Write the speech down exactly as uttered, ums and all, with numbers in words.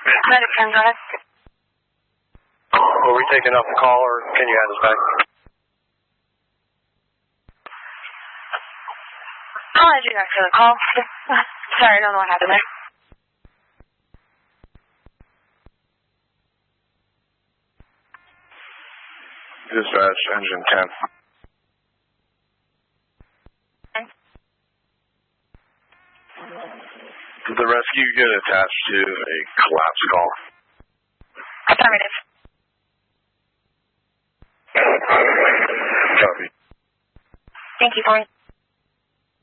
Medic, can go ahead. Were we taking up the call, or can you add us back? I'll add you back to the call. Sorry, I don't know what happened there. Dispatch, engine ten. Did the rescue get attached to a collapse call? Affirmative. Copy. Thank you, Corey.